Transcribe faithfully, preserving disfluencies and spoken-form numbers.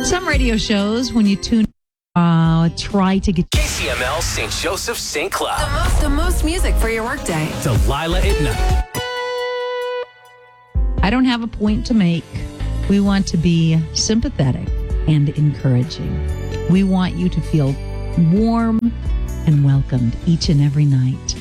Some radio shows, when you tune, uh, try to get K C M L Saint Joseph Saint Cloud. The most, the most music for your workday. Delilah at night. I don't have a point to make. We want to be sympathetic and encouraging. We want you to feel warm and welcomed each and every night.